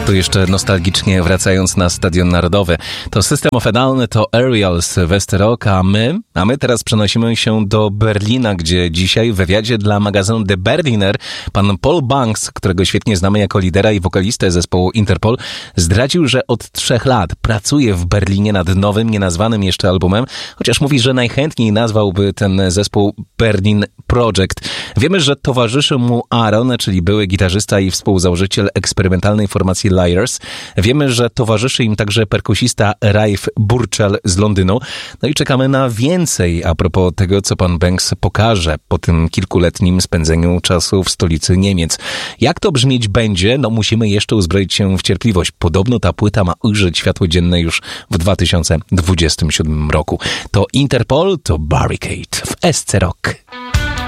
Tu jeszcze nostalgicznie wracając na Stadion Narodowy. To System of a Down, to Aerials, Westerok, a my teraz przenosimy się do Berlina, gdzie dzisiaj w wywiadzie dla magazynu The Berliner pan Paul Banks, którego świetnie znamy jako lidera i wokalistę zespołu Interpol, zdradził, że od 3 lat pracuje w Berlinie nad nowym, nienazwanym jeszcze albumem, chociaż mówi, że najchętniej nazwałby ten zespół Berlin Project. Wiemy, że towarzyszy mu Aaron, czyli były gitarzysta i współzałożyciel eksperymentalnej formacji Liars. Wiemy, że towarzyszy im także perkusista Raif Burchell z Londynu. No i czekamy na więcej a propos tego, co pan Banks pokaże po tym kilkuletnim spędzeniu czasu w stolicy Niemiec. Jak to brzmieć będzie? No musimy jeszcze uzbroić się w cierpliwość. Podobno ta płyta ma ujrzeć światło dzienne już w 2027 roku. To Interpol, to Barricade w SC Rock.